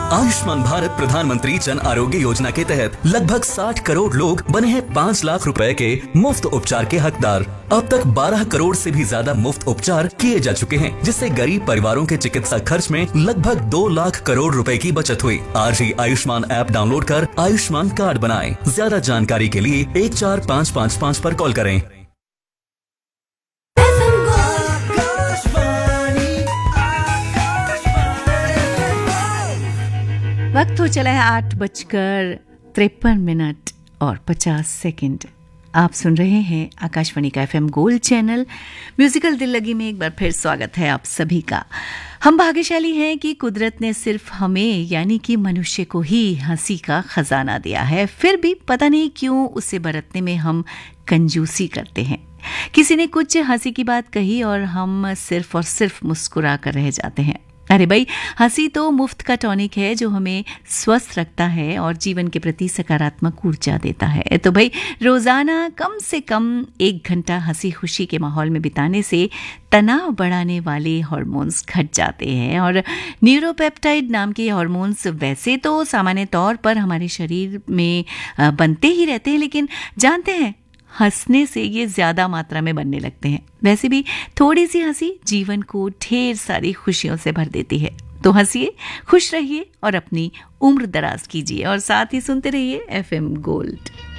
आयुष्मान भारत प्रधानमंत्री जन आरोग्य योजना के तहत लगभग 60 करोड़ लोग बने हैं 5 लाख रुपए के मुफ्त उपचार के हकदार। अब तक 12 करोड़ से भी ज्यादा मुफ्त उपचार किए जा चुके हैं, जिससे गरीब परिवारों के चिकित्सा खर्च में लगभग 2 लाख करोड़ रुपए की बचत हुई। आज ही आयुष्मान ऐप डाउनलोड कर आयुष्मान कार्ड बनाएं। ज्यादा जानकारी के लिए 14555 पर कॉल करें। वक्त हो चला है 8:53 और 50 सेकंड। आप सुन रहे हैं आकाशवाणी का FM गोल्ड चैनल म्यूजिकल दिल लगी में। एक बार फिर स्वागत है आप सभी का। हम भाग्यशाली हैं कि कुदरत ने सिर्फ हमें यानी कि मनुष्य को ही हंसी का खजाना दिया है, फिर भी पता नहीं क्यों उसे बरतने में हम कंजूसी करते हैं। किसी ने कुछ हंसी की बात कही और हम सिर्फ और सिर्फ मुस्कुरा कर रह जाते हैं। अरे भाई, हंसी तो मुफ्त का टॉनिक है जो हमें स्वस्थ रखता है और जीवन के प्रति सकारात्मक ऊर्जा देता है। तो भाई, रोजाना कम से कम 1 घंटा हंसी खुशी के माहौल में बिताने से तनाव बढ़ाने वाले हार्मोन्स घट जाते हैं। और न्यूरोपेप्टाइड नाम के हार्मोन्स वैसे तो सामान्य तौर पर हमारे शरीर में बनते ही रहते हैं, लेकिन जानते हैं हंसने से ये ज्यादा मात्रा में बनने लगते हैं। वैसे भी थोड़ी सी हंसी जीवन को ढेर सारी खुशियों से भर देती है। तो हंसिए, खुश रहिए और अपनी उम्र दराज कीजिए और साथ ही सुनते रहिए FM गोल्ड।